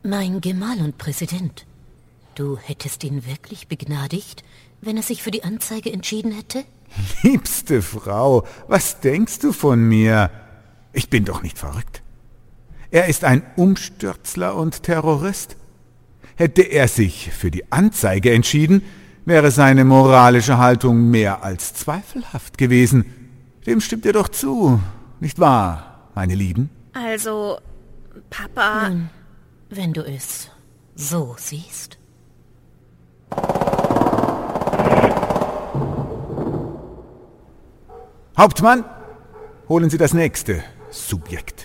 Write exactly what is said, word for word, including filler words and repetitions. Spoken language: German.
Mein Gemahl und Präsident. Du hättest ihn wirklich begnadigt, wenn er sich für die Anzeige entschieden hätte? Liebste Frau, was denkst du von mir? Ich bin doch nicht verrückt. Er ist ein Umstürzler und Terrorist. Hätte er sich für die Anzeige entschieden, wäre seine moralische Haltung mehr als zweifelhaft gewesen. Dem stimmt ihr doch zu, nicht wahr, meine Lieben? Also, Papa... Nun, wenn du es so siehst. Hauptmann, holen Sie das nächste Subjekt.